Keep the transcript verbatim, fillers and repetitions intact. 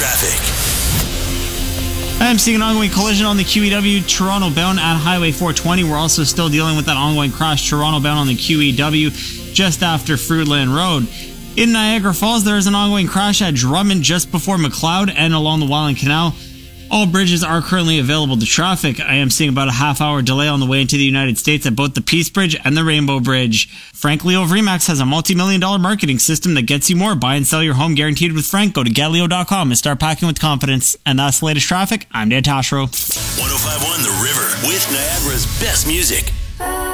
traffic. I'm seeing an ongoing collision on the Q E W Toronto bound at Highway four twenty. We're also still dealing with that ongoing crash Toronto bound on the Q E W just after Fruitland Road. In Niagara Falls, there is an ongoing crash at Drummond just before McLeod and along the Welland Canal. All bridges are currently available to traffic. I am seeing about a half hour delay on the way into the United States at both the Peace Bridge and the Rainbow Bridge. Frank Leo of Remax has a multi-million dollar marketing system that gets you more. Buy and sell your home guaranteed with Frank. Go to get leo dot com and start packing with confidence. And that's the latest traffic. I'm Dan Tashro. one oh five point one The River with Niagara's best music.